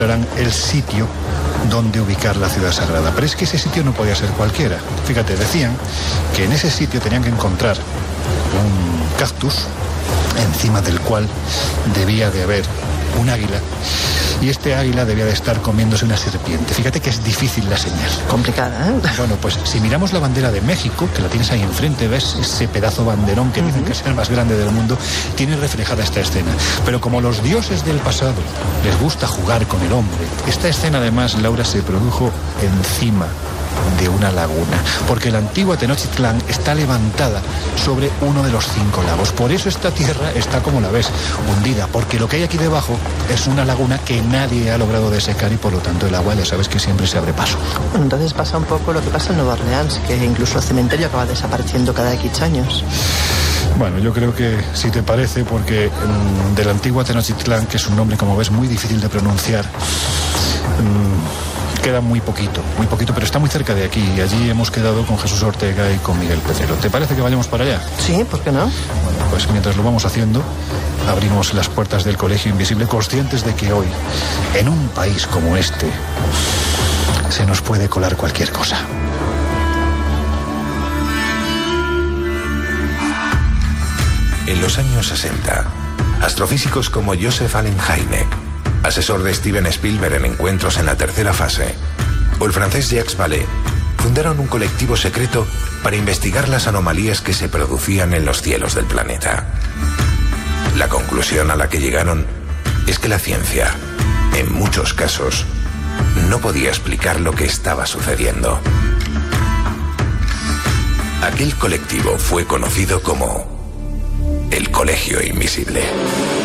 el sitio donde ubicar la ciudad sagrada. Pero es que ese sitio no podía ser cualquiera. Fíjate, decían que en ese sitio tenían que encontrar un cactus encima del cual debía de haber un águila, y este águila debía de estar comiéndose una serpiente. Fíjate que es difícil la señal. Complicada, ¿eh? Bueno, pues si miramos la bandera de México, que la tienes ahí enfrente, ves ese pedazo banderón que dicen que es el más grande del mundo, tiene reflejada esta escena. Pero como los dioses del pasado les gusta jugar con el hombre, esta escena además, Laura, se produjo encima de una laguna, porque la antigua Tenochtitlán está levantada sobre uno de los 5 lagos. Por eso esta tierra está, como la ves, hundida, porque lo que hay aquí debajo es una laguna que nadie ha logrado desecar, y por lo tanto el agua, ya sabes que siempre se abre paso. Entonces pasa un poco lo que pasa en Nueva Orleans, que incluso el cementerio acaba desapareciendo cada X años. Bueno, yo creo que si te parece, porque de la antigua Tenochtitlán, que es un nombre, como ves, muy difícil de pronunciar, queda muy poquito, pero está muy cerca de aquí, y allí hemos quedado con Jesús Ortega y con Miguel Pedrero. ¿Te parece que vayamos para allá? Sí, ¿por qué no? Bueno, pues mientras lo vamos haciendo, abrimos las puertas del Colegio Invisible, conscientes de que hoy, en un país como este, se nos puede colar cualquier cosa. En los años 60, astrofísicos como Joseph Allen Hynek, asesor de Steven Spielberg en Encuentros en la tercera fase, o el francés Jacques Vallée, fundaron un colectivo secreto para investigar las anomalías que se producían en los cielos del planeta. La conclusión a la que llegaron es que la ciencia, en muchos casos, no podía explicar lo que estaba sucediendo. Aquel colectivo fue conocido como el Colegio Invisible.